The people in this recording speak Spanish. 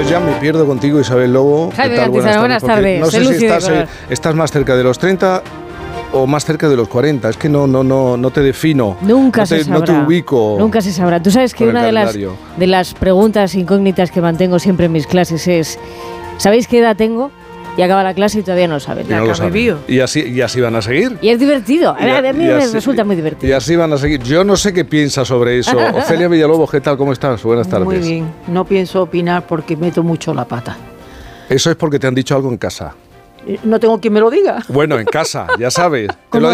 Pues ya me pierdo contigo, Isabel Lobo. Jaime Cantizano, buenas tardes. No sé si estás más cerca de los 30 o más cerca de los 40. Es que no te defino. Nunca se sabrá. No te ubico. Nunca se sabrá. Tú sabes que una de las preguntas incógnitas que mantengo siempre en mis clases es: ¿sabéis qué edad tengo? Y acaba la clase y todavía no lo saben. No lo saben. Y así van a seguir. Y es divertido. A mí me resulta muy divertido. Y así van a seguir. Yo no sé qué piensas sobre eso. Ofelia Villalobos, ¿qué tal? ¿Cómo estás? Buenas tardes. Muy bien. No pienso opinar porque meto mucho la pata. Eso es porque te han dicho algo en casa. No tengo quien me lo diga. Bueno, en casa, ya sabes. Te lo